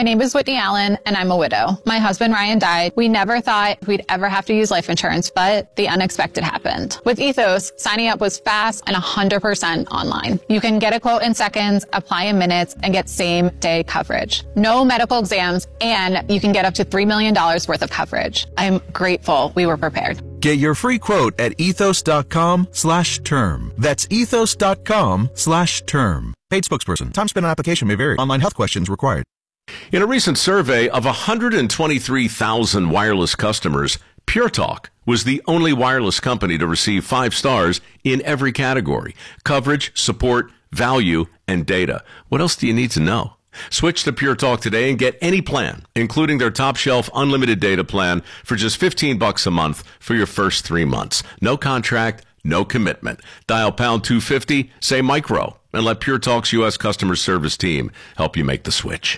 My name is Whitney Allen, and I'm a widow. My husband, Ryan, died. We never thought we'd ever have to use life insurance, but the unexpected happened. With Ethos, signing up was fast and 100% online. You can get a quote in seconds, apply in minutes, and get same-day coverage. No medical exams, and you can get up to $3 million worth of coverage. I'm grateful we were prepared. Get your free quote at ethos.com/term. That's ethos.com/term. Paid spokesperson. Time spent on application may vary. Online health questions required. In a recent survey of 123,000 wireless customers, Pure Talk was the only wireless company to receive 5 stars in every category: coverage, support, value, and data. What else do you need to know? Switch to Pure Talk today and get any plan, including their top shelf unlimited data plan, for just $15 a month for your first 3 months. No contract, no commitment. Dial pound 250, say micro, and let Pure Talk's U.S. customer service team help you make the switch.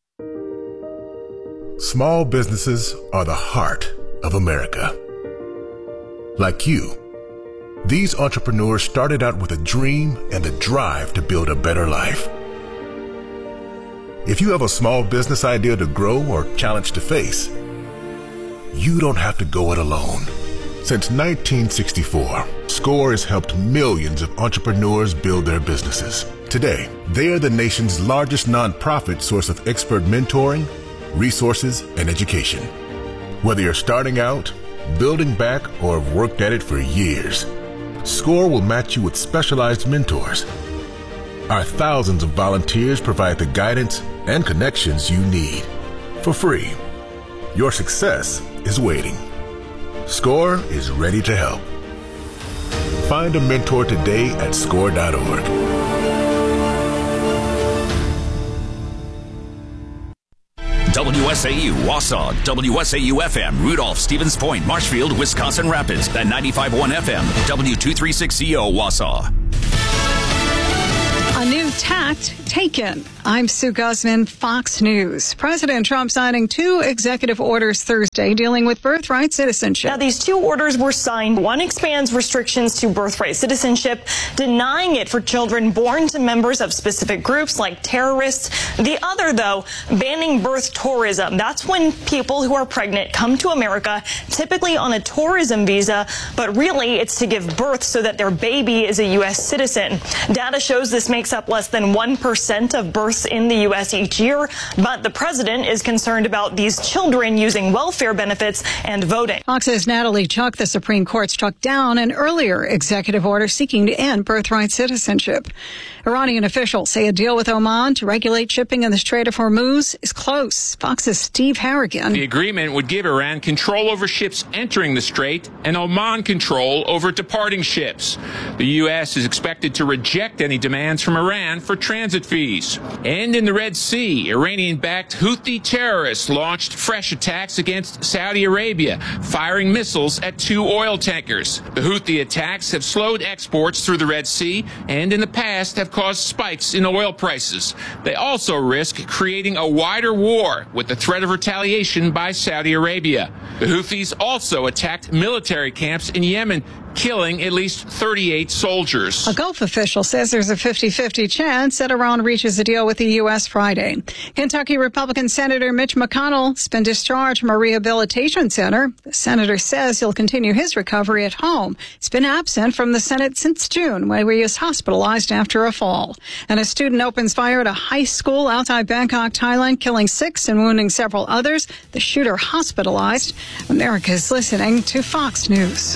Small businesses are the heart of America. Like you, these entrepreneurs started out with a dream and the drive to build a better life. If you have a small business idea to grow or challenge to face, you don't have to go it alone. Since 1964, SCORE has helped millions of entrepreneurs build their businesses. Today, they are the nation's largest nonprofit source of expert mentoring, resources, and education. Whether you're starting out, building back, or have worked at it for years, SCORE will match you with specialized mentors. Our thousands of volunteers provide the guidance and connections you need for free. Your success is waiting. SCORE is ready to help. Find a mentor today at SCORE.org. WSAU, Wausau, WSAU-FM, Rudolph, Stevens Point, Marshfield, Wisconsin Rapids, and 95.1 FM, W236CO, Wausau. A new tact taken. I'm Sue Guzman, Fox News. President Trump signing 2 executive orders Thursday dealing with birthright citizenship. Now, these 2 orders were signed. One expands restrictions to birthright citizenship, denying it for children born to members of specific groups like terrorists. The other, though, banning birth tourism. That's when people who are pregnant come to America, typically on a tourism visa, but really it's to give birth so that their baby is a U.S. citizen. Data shows this makes up less than 1% of births in the U.S. each year, but the president is concerned about these children using welfare benefits and voting. Fox's Natalie Chuck, the Supreme Court struck down an earlier executive order seeking to end birthright citizenship. Iranian officials say a deal with Oman to regulate shipping in the Strait of Hormuz is close. Fox's Steve Harrigan. The agreement would give Iran control over ships entering the strait and Oman control over departing ships. The U.S. is expected to reject any demands from Iran for transit fees. And in the Red Sea, Iranian-backed Houthi terrorists launched fresh attacks against Saudi Arabia, firing missiles at 2 oil tankers. The Houthi attacks have slowed exports through the Red Sea and in the past have caused spikes in oil prices. They also risk creating a wider war with the threat of retaliation by Saudi Arabia. The Houthis also attacked military camps in Yemen, killing at least 38 soldiers. A Gulf official says there's a 50-50 chance that Iran reaches a deal with the U.S. Friday. Kentucky Republican Senator Mitch McConnell has been discharged from a rehabilitation center. The senator says he'll continue his recovery at home. He's been absent from the Senate since June, when he was hospitalized after a fall. And a student opens fire at a high school outside Bangkok, Thailand, killing 6 and wounding several others. The shooter hospitalized. America is listening to Fox News.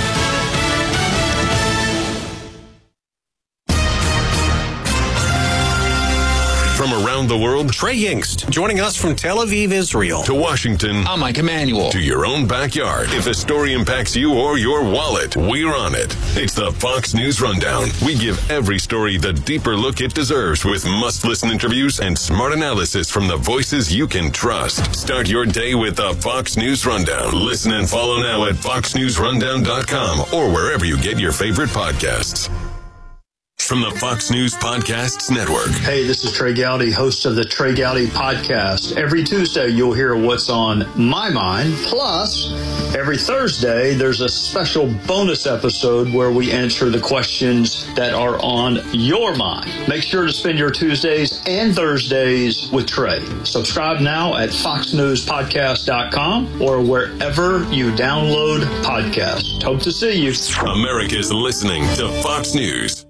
From around the world, Trey Yingst, joining us from Tel Aviv, Israel. To Washington, I'm Mike Emanuel. To your own backyard. If a story impacts you or your wallet, we're on it. It's the Fox News Rundown. We give every story the deeper look it deserves with must-listen interviews and smart analysis from the voices you can trust. Start your day with the Fox News Rundown. Listen and follow now at foxnewsrundown.com or wherever you get your favorite podcasts. From the Fox News Podcasts Network. Hey, this is Trey Gowdy, host of the Trey Gowdy Podcast. Every Tuesday, you'll hear what's on my mind. Plus, Every Thursday, there's a special bonus episode where we answer the questions that are on your mind. Make sure to spend your Tuesdays and Thursdays with Trey. Subscribe now at foxnewspodcast.com or wherever you download podcasts. Hope to see you. America's listening to Fox News.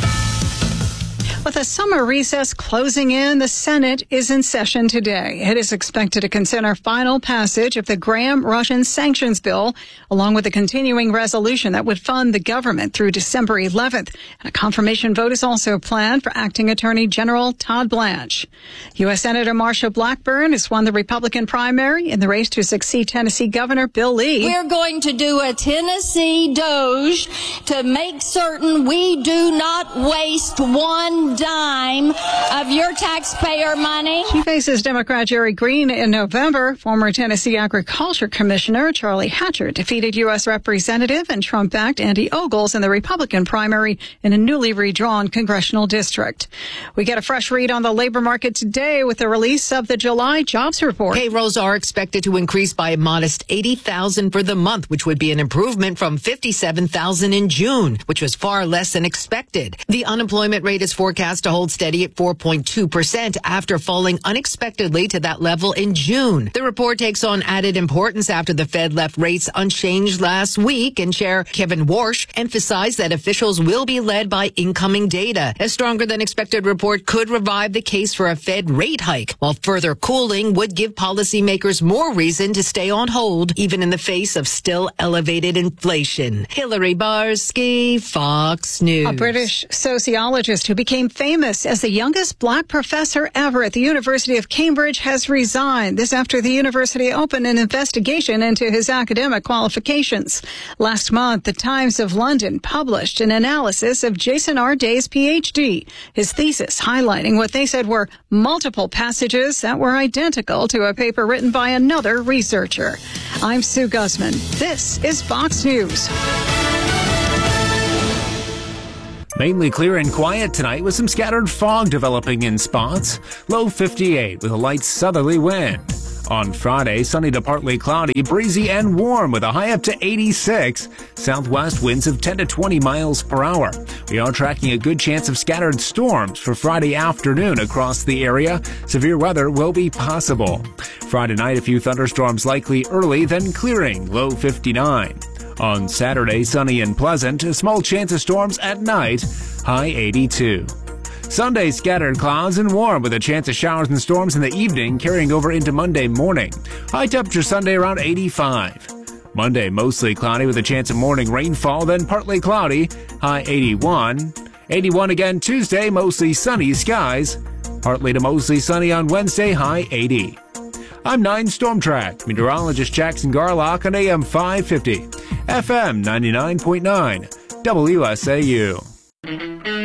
With a summer recess closing in, the Senate is in session today. It is expected to consider final passage of the Graham-Russian sanctions bill, along with a continuing resolution that would fund the government through December 11th. And a confirmation vote is also planned for Acting Attorney General Todd Blanche. U.S. Senator Marsha Blackburn has won the Republican primary in the race to succeed Tennessee Governor Bill Lee. We're going to do a Tennessee Doge to make certain we do not waste one dime of your taxpayer money. She faces Democrat Jerry Green in November. Former Tennessee Agriculture Commissioner Charlie Hatcher defeated U.S. Representative and Trump-backed Andy Ogles in the Republican primary in a newly redrawn congressional district. We get a fresh read on the labor market today with the release of the July jobs report. Payrolls are expected to increase by a modest 80,000 for the month, which would be an improvement from 57,000 in June, which was far less than expected. The unemployment rate is forecast to hold steady at 4.2% after falling unexpectedly to that level in June. The report takes on added importance after the Fed left rates unchanged last week, and Chair Kevin Warsh emphasized that officials will be led by incoming data. A stronger than expected report could revive the case for a Fed rate hike, while further cooling would give policymakers more reason to stay on hold, even in the face of still elevated inflation. Hillary Barsky, Fox News. A British sociologist who became famous as the youngest black professor ever at the University of Cambridge has resigned. This after the university opened an investigation into his academic qualifications. Last month, the Times of London published an analysis of Jason R. Day's PhD, his thesis highlighting what they said were multiple passages that were identical to a paper written by another researcher. I'm Sue Guzman. This is Fox News. Mainly clear and quiet tonight with some scattered fog developing in spots. Low 58 with a light southerly wind. On Friday, sunny to partly cloudy, breezy and warm with a high up to 86. Southwest winds of 10 to 20 miles per hour. We are tracking a good chance of scattered storms for Friday afternoon across the area. Severe weather will be possible. Friday night, a few thunderstorms likely early, then clearing, low 59. On Saturday, sunny and pleasant, a small chance of storms at night, high 82. Sunday, scattered clouds and warm with a chance of showers and storms in the evening carrying over into Monday morning. High temperature Sunday around 85. Monday, mostly cloudy with a chance of morning rainfall, then partly cloudy, high 81. 81 again Tuesday, mostly sunny skies. Partly to mostly sunny on Wednesday, high 80. I'm 9 Storm Track meteorologist Jackson Garlock on AM 550, FM 99.9, WSAU.